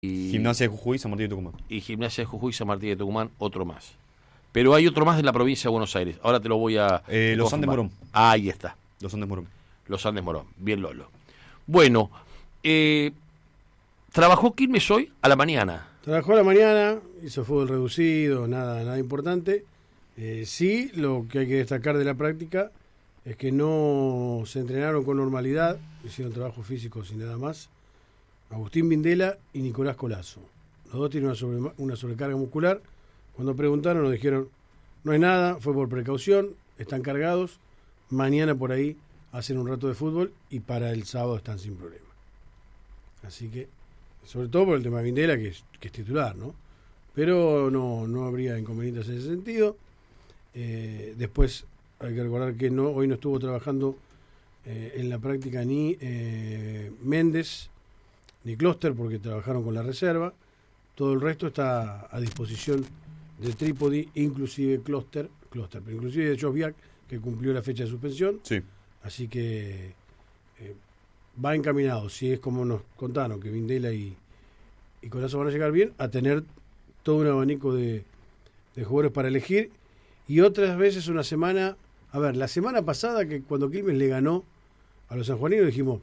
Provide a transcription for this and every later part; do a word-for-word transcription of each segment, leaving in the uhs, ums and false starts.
Y, Gimnasia de Jujuy, San Martín de Tucumán. Y Gimnasia de Jujuy, San Martín de Tucumán, otro más. Pero hay otro más de la provincia de Buenos Aires. Ahora te lo voy a... Eh, los Andes Morón. Ah, ahí está. Los Andes Morón. Los Andes Morón. Bien, Lolo. Bueno, eh, ¿trabajó Quilmes hoy a la mañana? Trabajó a la mañana, hizo fútbol reducido, nada, nada importante. Eh, sí, lo que hay que destacar de la práctica es que no se entrenaron con normalidad, hicieron trabajo físico sin nada más. Agustín Vindela y Nicolás Colazo. Los dos tienen una, sobre, una sobrecarga muscular. Cuando preguntaron nos dijeron, no hay nada, fue por precaución, están cargados, mañana por ahí hacen un rato de fútbol y para el sábado están sin problema. Así que, sobre todo por el tema de Vindela, que es, que es titular, ¿no? Pero no, no habría inconvenientes en ese sentido. Eh, después hay que recordar que no hoy no estuvo trabajando eh, en la práctica ni eh, Méndez ni Clúster porque trabajaron con la reserva. Todo el resto está a disposición de Trípodi, inclusive Clúster, Clúster, pero inclusive de Josviak, que cumplió la fecha de suspensión. Sí. Así que eh, va encaminado, si es como nos contaron, que Vindela y, y Colazo van a llegar bien, a tener todo un abanico de, de jugadores para elegir. Y otras veces una semana, a ver, la semana pasada que cuando Quilmes le ganó a los sanjuaninos dijimos,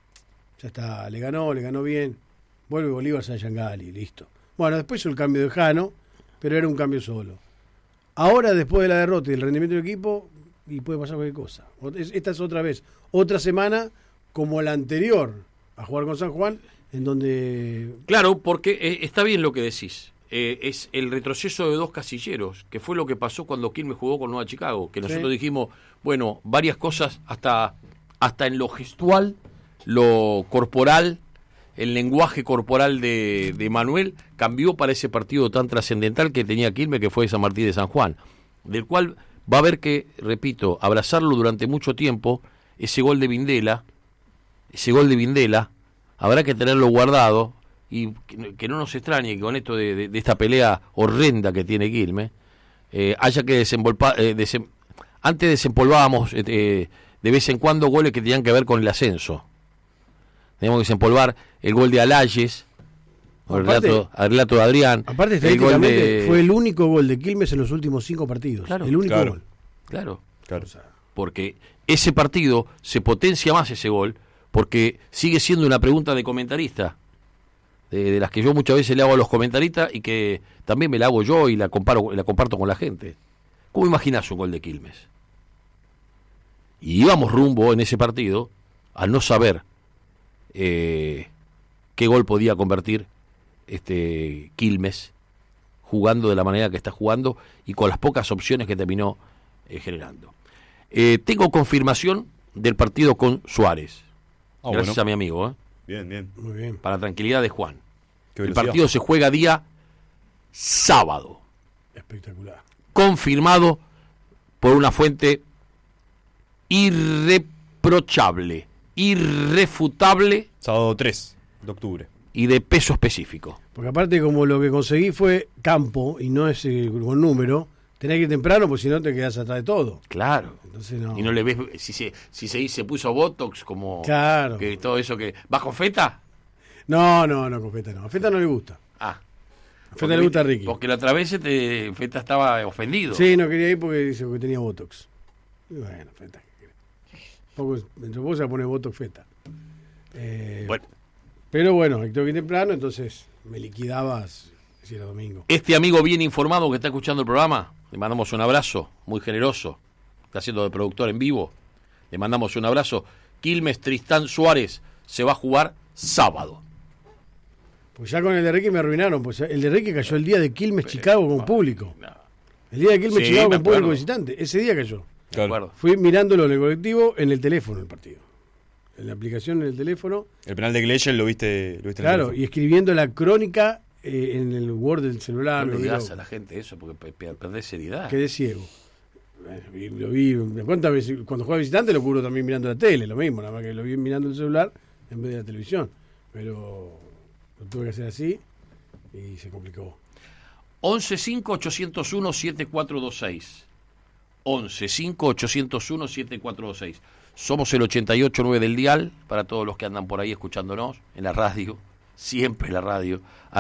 ya está, le ganó, le ganó bien, vuelve Bolívar Sayangali, listo. Bueno, después hizo el cambio de Jano, pero era un cambio solo. Ahora, después de la derrota y el rendimiento del equipo, y puede pasar cualquier cosa. Esta es otra vez, otra semana como la anterior a jugar con San Juan, en donde... Claro, porque eh, está bien lo que decís. Eh, es el retroceso de dos casilleros, que fue lo que pasó cuando Quilmes jugó con Nueva Chicago, que nosotros sí. dijimos, bueno, varias cosas, hasta, hasta en lo gestual, lo corporal, el lenguaje corporal de, de Manuel cambió para ese partido tan trascendental que tenía Quilmes, que fue San Martín de San Juan, del cual va a haber que, repito, abrazarlo durante mucho tiempo. Ese gol de Vindela, ese gol de Vindela, habrá que tenerlo guardado, y que, que no nos extrañe que con esto de, de, de esta pelea horrenda que tiene Quilmes, eh, haya que desenvolver, eh, desem... antes desempolvábamos eh, de vez en cuando goles que tenían que ver con el ascenso. Teníamos que desempolvar el gol de Alayes, el relato, el relato de Adrián. Aparte, estadísticamente, de... fue el único gol de Quilmes en los últimos cinco partidos. Claro, el único claro, gol. Claro, claro. O sea, porque ese partido se potencia más ese gol, porque sigue siendo una pregunta de comentarista, de, de las que yo muchas veces le hago a los comentaristas y que también me la hago yo y la comparo, la comparto con la gente. ¿Cómo imaginás un gol de Quilmes? Y íbamos rumbo en ese partido al no saber eh, qué gol podía convertir este Quilmes jugando de la manera que está jugando y con las pocas opciones que terminó eh, generando. Eh, tengo confirmación del partido con Suárez. Oh, gracias bueno. a mi amigo. ¿eh? Bien, bien. Muy bien. Para la tranquilidad de Juan. El partido se juega día sábado. Espectacular. Confirmado por una fuente irreprochable, irrefutable. Sábado tres de octubre. Y de peso específico. Porque aparte, como lo que conseguí fue campo y no es eh, con número, tenés que ir temprano porque si no te quedás atrás de todo. Claro. Entonces no. Y no le ves, si se, si se, se puso Botox, como claro. que todo eso que. ¿Vas con Feta? No, no, no, con Feta no. A Feta no le gusta. Ah. A Feta le gusta a Ricky. Porque la otra vez te, Feta estaba ofendido. Sí, no quería ir porque dice que tenía Botox. Y bueno, Feta. Poco, dentro de poco se va a poner Botox Feta. Eh, bueno. Pero bueno, tengo que ir temprano, entonces me liquidabas si era domingo. Este amigo bien informado que está escuchando el programa, le mandamos un abrazo, muy generoso. Está haciendo de productor en vivo. Le mandamos un abrazo. Quilmes Tristán Suárez se va a jugar sábado. Pues ya con el de Ricky me arruinaron, pues el de Ricky cayó el día de Quilmes Chicago con público. El día de Quilmes sí, Chicago con público visitante, ese día cayó. Claro. Fui mirándolo en el colectivo, en el teléfono el partido. En la aplicación en el teléfono. El penal de Gleichen lo viste, lo viste claro, en el y escribiendo la crónica eh, en el Word del celular. No le digas a la gente eso porque perdés seriedad. Quedé ciego. Bueno, lo vi, cuántas veces, cuando juega visitante lo cubro también mirando la tele, lo mismo, nada más que lo vi mirando el celular en vez de la televisión. Pero lo tuve que hacer así y se complicó. once cinco ochocientos uno setenta y cuatro veintiséis. once cinco ochocientos uno setenta y cuatro veintiséis. Somos el ochenta y ocho nueve del dial, para todos los que andan por ahí escuchándonos, en la radio, siempre en la radio.